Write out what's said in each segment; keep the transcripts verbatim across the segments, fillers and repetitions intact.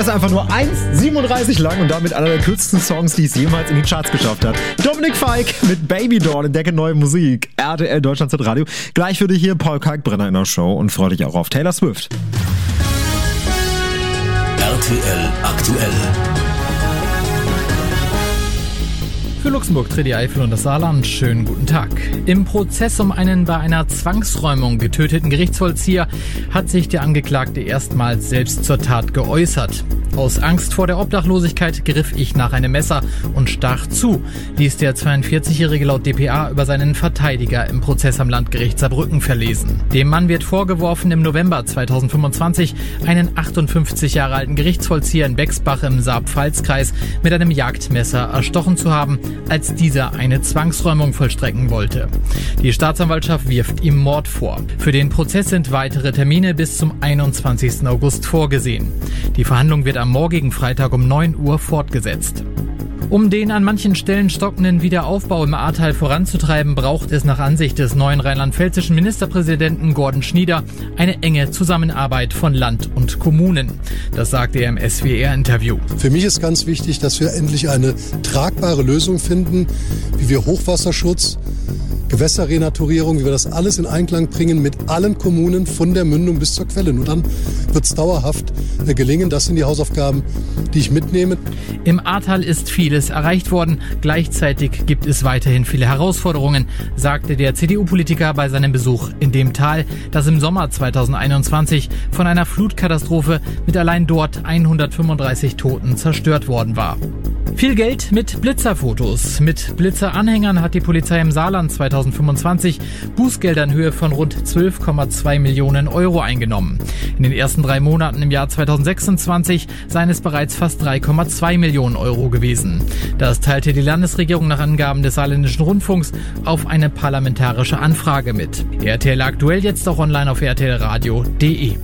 ist einfach nur eins siebenunddreißig lang und damit einer der kürzesten Songs, die es jemals in die Charts geschafft hat. Dominik Fike mit Baby Doll, entdecke neue Musik. R T L Deutschland Radio. Gleich für dich hier Paul Kalkbrenner in der Show und freue dich auch auf Taylor Swift. R T L aktuell. Für Luxemburg, Trier, die Eifel und das Saarland, schönen guten Tag. Im Prozess um einen bei einer Zwangsräumung getöteten Gerichtsvollzieher hat sich der Angeklagte erstmals selbst zur Tat geäußert. Aus Angst vor der Obdachlosigkeit griff ich nach einem Messer und stach zu, ließ der zweiundvierzigjährige laut D P A über seinen Verteidiger im Prozess am Landgericht Saarbrücken verlesen. Dem Mann wird vorgeworfen, im November zweitausendfünfundzwanzig einen achtundfünfzig Jahre alten Gerichtsvollzieher in Bexbach im Saar-Pfalz-Kreis mit einem Jagdmesser erstochen zu haben, als dieser eine Zwangsräumung vollstrecken wollte. Die Staatsanwaltschaft wirft ihm Mord vor. Für den Prozess sind weitere Termine bis zum einundzwanzigsten August vorgesehen. Die Verhandlung wird am morgigen Freitag um neun Uhr fortgesetzt. Um den an manchen Stellen stockenden Wiederaufbau im Ahrtal voranzutreiben, braucht es nach Ansicht des neuen rheinland-pfälzischen Ministerpräsidenten Gordon Schnieder eine enge Zusammenarbeit von Land und Kommunen. Das sagte er im S W R-Interview. Für mich ist ganz wichtig, dass wir endlich eine tragbare Lösung finden, wie wir Hochwasserschutz, Gewässerrenaturierung, wie wir das alles in Einklang bringen mit allen Kommunen von der Mündung bis zur Quelle. Nur dann wird es dauerhaft gelingen. Das sind die Hausaufgaben, die ich mitnehme. Im Ahrtal ist vieles erreicht worden. Gleichzeitig gibt es weiterhin viele Herausforderungen, sagte der C D U-Politiker bei seinem Besuch in dem Tal, das im Sommer zweitausendeinundzwanzig von einer Flutkatastrophe mit allein dort hundertfünfunddreißig Toten zerstört worden war. Viel Geld mit Blitzerfotos. Mit Blitzeranhängern hat die Polizei im Saarland zweitausendfünfundzwanzig Bußgelder in Höhe von rund zwölf Komma zwei Millionen Euro eingenommen. In den ersten drei Monaten im Jahr zweitausendsechsundzwanzig seien es bereits fast drei Komma zwei Millionen Euro gewesen. Das teilte die Landesregierung nach Angaben des Saarländischen Rundfunks auf eine parlamentarische Anfrage mit. R T L aktuell jetzt auch online auf r t l radio punkt d e.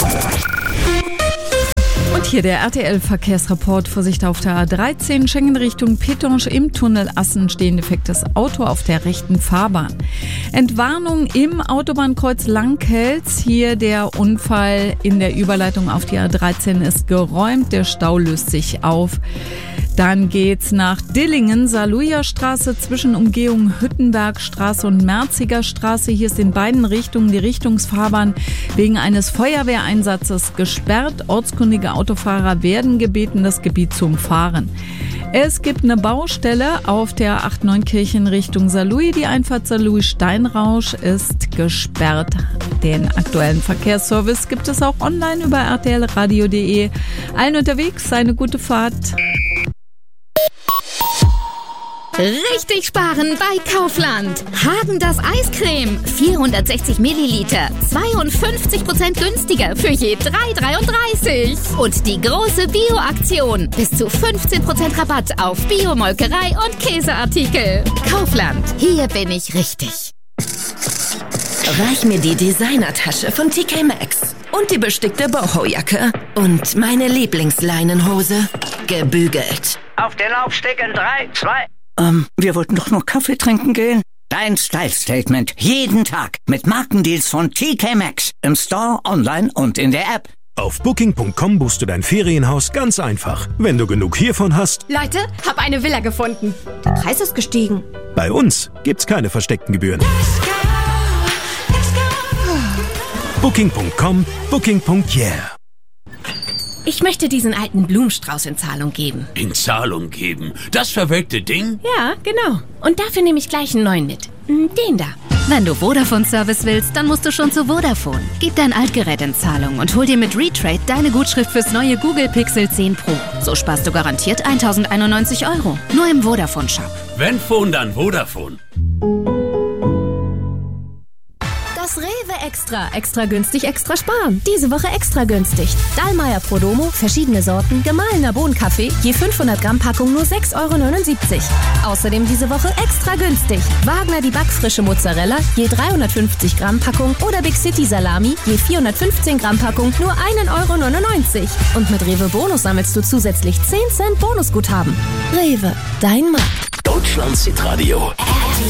Und hier der R T L-Verkehrsreport. Vorsicht auf der A dreizehn, Schengen Richtung Petange, im Tunnel Assen stehen defektes Auto auf der rechten Fahrbahn. Entwarnung im Autobahnkreuz Langhels. Hier der Unfall in der Überleitung auf die A dreizehn ist geräumt. Der Stau löst sich auf. Dann geht's nach Dillingen, Saarlouis-Straße zwischen Umgehung Hüttenbergstraße und Merziger Straße. Hier ist in beiden Richtungen die Richtungsfahrbahn wegen eines Feuerwehreinsatzes gesperrt. Ortskundige Autofahrer werden gebeten, das Gebiet zu umfahren. Es gibt eine Baustelle auf der acht neun Kirchen Richtung Saarlouis. Die Einfahrt Saarlouis-Steinrausch ist gesperrt. Den aktuellen Verkehrsservice gibt es auch online über r t l radio punkt d e. Allen unterwegs eine gute Fahrt. Richtig sparen bei Kaufland. Häagen-Dazs Eiscreme, vierhundertsechzig Milliliter, zweiundfünfzig Prozent günstiger für je drei Euro dreiunddreißig. Und die große Bio-Aktion, bis zu fünfzehn Prozent Rabatt auf Bio-Molkerei und Käseartikel. Kaufland, hier bin ich richtig. Reich mir die Designertasche von T K Maxx und die bestickte Boho-Jacke und meine Lieblingsleinenhose, gebügelt. Auf den Laufsteg in drei, zwei... Ähm, wir wollten doch noch Kaffee trinken gehen. Dein Style-Statement. Jeden Tag. Mit Markendeals von T K Maxx. Im Store, online und in der App. Auf booking punkt com buchst du dein Ferienhaus ganz einfach. Wenn du genug hiervon hast... Leute, hab eine Villa gefunden. Der Preis ist gestiegen. Bei uns gibt's keine versteckten Gebühren. Let's go, let's go. booking punkt com, booking punkt yeah. Ich möchte diesen alten Blumenstrauß in Zahlung geben. In Zahlung geben? Das verwelkte Ding? Ja, genau. Und dafür nehme ich gleich einen neuen mit. Den da. Wenn du Vodafone-Service willst, dann musst du schon zu Vodafone. Gib dein Altgerät in Zahlung und hol dir mit Retrade deine Gutschrift fürs neue Google Pixel zehn Pro. So sparst du garantiert tausendeinundneunzig Euro. Nur im Vodafone-Shop. Wenn Phone, dann Vodafone. Das Rewe Extra. Extra günstig, extra sparen. Diese Woche extra günstig. Dallmayr Prodomo, verschiedene Sorten, gemahlener Bohnenkaffee, je fünfhundert Gramm Packung nur sechs Euro neunundsiebzig. Außerdem diese Woche extra günstig. Wagner die backfrische Mozzarella, je dreihundertfünfzig Gramm Packung oder Big City Salami, je vierhundertfünfzehn Gramm Packung nur ein Euro neunundneunzig. Und mit Rewe Bonus sammelst du zusätzlich zehn Cent Bonusguthaben. Rewe, dein Markt. Deutschland Hitradio.